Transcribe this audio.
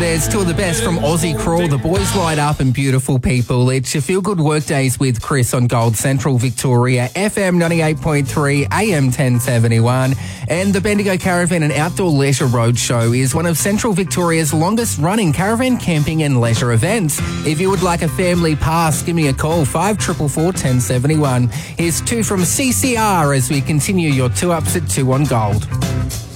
There's two of the best from Aussie Crawl, The Boys Light Up and Beautiful People. It's your Feel Good Workdays with Chris on Gold Central Victoria, FM 98.3, AM 1071. And the Bendigo Caravan and Outdoor Leisure Roadshow is one of Central Victoria's longest running caravan camping and leisure events. If you would like a family pass, give me a call, 5444 1071. Here's two from CCR as we continue your 2 Ups at 2 on Gold.